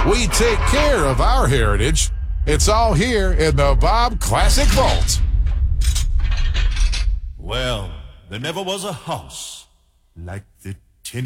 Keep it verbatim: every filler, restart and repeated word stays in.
We take care of our heritage. It's all here in the Bob Classic Vault. Well, there never was a house like the